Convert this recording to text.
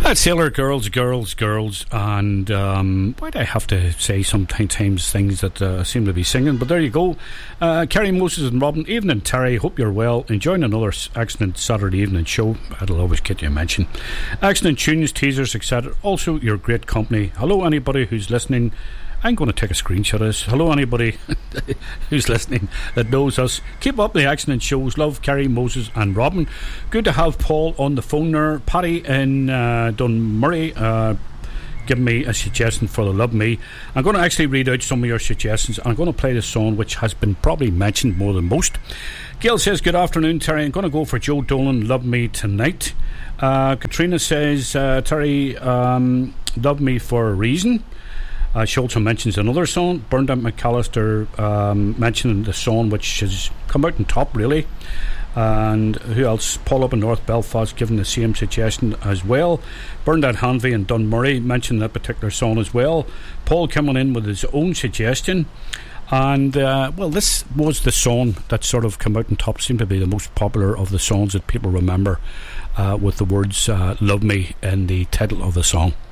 Sailor Girls, and why do I have to say sometimes things that seem to be singing? But there you go. Kerry, Moses and Robin, evening Terry, hope you're well, enjoying another excellent Saturday evening show. That'll always get you a mention. Excellent tunes, teasers, etc. Also your great company. Hello anybody who's listening. I'm going to take a screenshot of this. Hello anybody who's listening that knows us. Keep up the excellent shows. Love, Kerry, Moses and Robin. Good to have Paul on the phone there. Paddy in Dunmurray giving me a suggestion for the Love Me. I'm going to actually read out some of your suggestions. I'm going to play the song which has been probably mentioned more than most. Gail says, good afternoon Terry, I'm going to go for Joe Dolan, Love Me Tonight. Katrina says, Terry, Love Me for a Reason. She also mentions another song. Bernadette McAllister mentioning the song which has come out on top really. And who else? Paul up in North Belfast giving the same suggestion as well. Bernadette Hanvey and Dunmurray mentioned that particular song as well. Paul coming in with his own suggestion. And well, this was the song that sort of came out on top, seemed to be the most popular of the songs that people remember with the words Love Me in the title of the song.